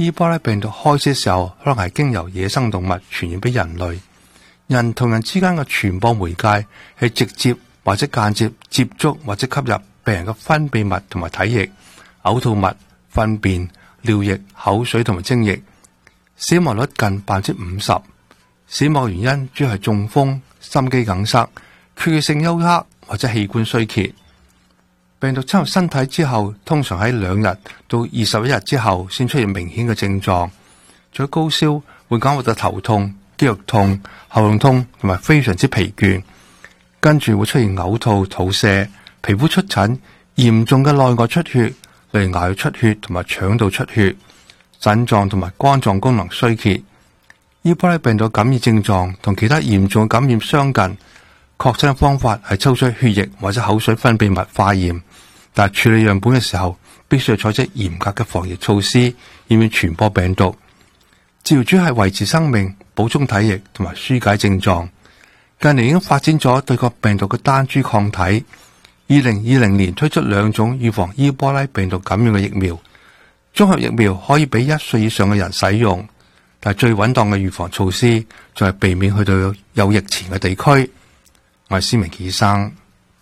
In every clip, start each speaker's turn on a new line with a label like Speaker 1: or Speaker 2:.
Speaker 1: 伊波拉病毒開始嘅時候，可能係經由野生動物傳染俾人類。人同人之間嘅傳播媒介係直接或者間接接觸或者吸入病人嘅分泌物同埋體液、嘔吐物、糞便、尿液、口水同埋精液。死亡率近 50%。死亡原因主要係中風、心肌梗塞、缺血性休克或者器官衰竭。病毒侵入身體之後，通常喺2日到21日之後先出現明顯嘅症狀。除咗高燒，會感覺到頭痛、肌肉痛、喉嚨痛同埋非常之疲倦，跟住會出現嘔吐、肚瀉、皮膚出疹、嚴重嘅內外出血，例如牙肉出血同埋腸道出血、腎臟同埋肝臟功能衰竭。伊波拉病毒感染症狀同其他嚴重嘅感染相近，確診嘅方法係抽取血液或者口水分泌物化驗，但係處理樣本嘅時候必須要採取嚴格嘅防疫措施，以免傳播病毒。治療主要係維持生命、補充體液同埋紓解症狀。近年已經發展咗對個病毒嘅單株抗體。2020年推出2種預防伊波拉病毒感染嘅疫苗。綜合疫苗可以俾1歲以上嘅人使用，但係最穩當嘅預防措施就係避免去到有疫前嘅地區。我係施明傑醫生。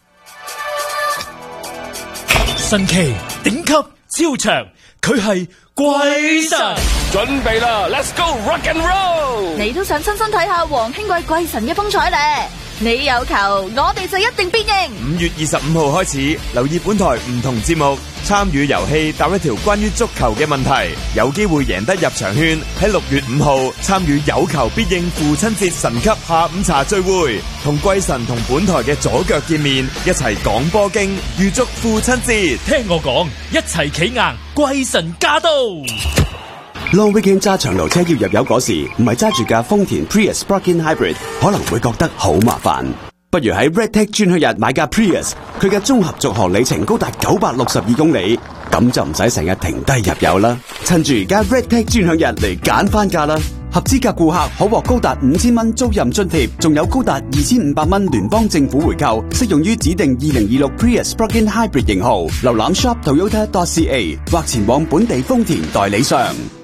Speaker 2: 神奇頂級超長，佢係鬼神。
Speaker 3: 準備啦 ，Let's go rock and roll！
Speaker 4: 你都想親身睇下皇興貴鬼神嘅風采咧？你有球，我哋就一定必贏。
Speaker 5: 5月25號開始，留意本台唔同節目，參與遊戲答一條關於足球嘅問題，有機會贏得入場券。喺6月5號參與有球必應父親節神級下午茶聚會，同貴神同本台嘅左腳見面，一齊講波經，預祝父親節。
Speaker 2: 聽我講，一齊企硬，貴神駕到。
Speaker 6: Long weekend 揸長路車要入油嗰時，唔係揸住架豐田 Prius Plug-in Hybrid， 可能會覺得好麻煩。不如喺 Redtech 專區日買架 Prius， 佢嘅綜合續航里程高達962公里，咁就唔使成日停低入油啦。趁住而家 Redtech 專區日嚟揀翻價啦！合資格顧客可獲高達5000蚊租賃津貼，仲有高達2500蚊聯邦政府回購，適用於指定2026 Prius Plug-in Hybrid 型號。瀏覽 shop.toyota.ca 或前往本地豐田代理商。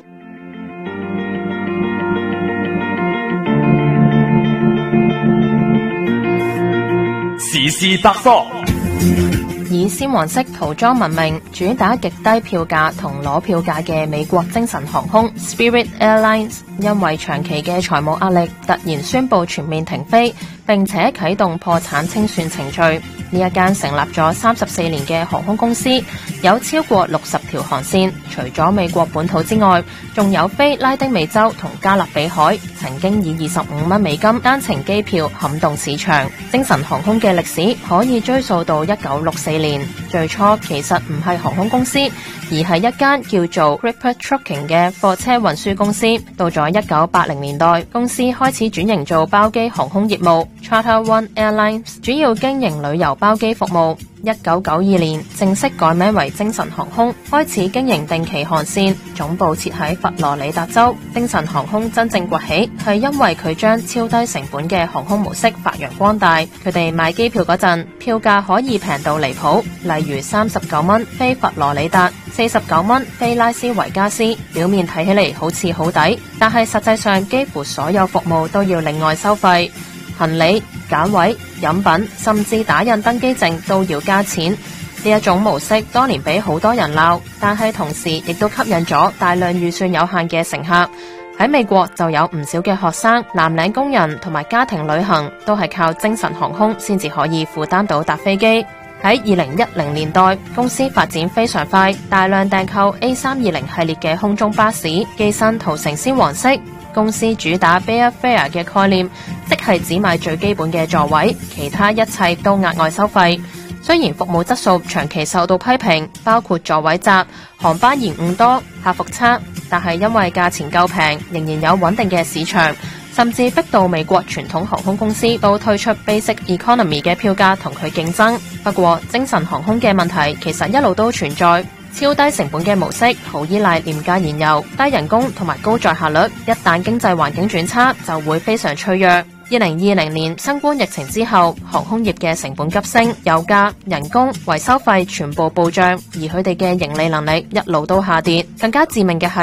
Speaker 2: 時事百科。
Speaker 7: 以鮮黃色塗裝聞名，主打極低票價同攞票價嘅美國精神航空 Spirit Airlines， 因為長期嘅財務壓力，突然宣布全面停飛，並且啟動破產清算程序。呢一間成立咗34年嘅航空公司，有超過60條航線，除咗美國本土之外，仲有飛拉丁美洲同加勒比海，曾經以25蚊美金單程機票撼動市場。精神航空嘅歷史可以追溯到1964年，最初其實唔係航空公司，而係一間叫做 Ripper Trucking 嘅貨車運輸公司。到咗1980年代，公司開始轉型做包機航空業務 Charter One Airlines， 主要經營旅遊包機服務。1992年正式改名為精神航空，開始經營定期航線，總部設喺佛羅里達州。精神航空真正崛起係因為佢將超低成本嘅航空模式發揚光大。佢哋賣機票嗰陣，票價可以平到離譜，例如39蚊飛佛羅里達，49蚊飛拉斯維加斯。表面睇起嚟好似好抵，但係實際上幾乎所有服務都要另外收費。行李、揀位、飲品，甚至打印登機證都要加錢。呢一種模式當年俾好多人鬧，但係同時亦都吸引咗大量預算有限嘅乘客。喺美國就有唔少嘅學生、藍領工人同埋家庭旅行都係靠精神航空先至可以負擔到搭飛機。喺2010年代，公司發展非常快，大量訂購 A320 系列嘅空中巴士，機身塗成鮮黃色。公司主打 Bare Fare 嘅概念，即係只買最基本嘅座位，其他一切都額外收費。雖然服務質素長期受到批評，包括座位窄、航班延誤多、客服差，但係因為價錢夠平，仍然有穩定嘅市場，甚至逼到美國傳統航空公司都推出 Basic Economy 嘅票價同佢競爭。不過，精神航空嘅問題其實一路都存在。超低成本嘅模式好依賴廉價燃油、低人工同埋高載客率，一旦經濟環境轉差，就會非常脆弱。2020年新冠疫情之後，航空業嘅成本急升，油價、人工、維修費全部暴漲，而佢哋嘅盈利能力一路都下跌。更加致命嘅係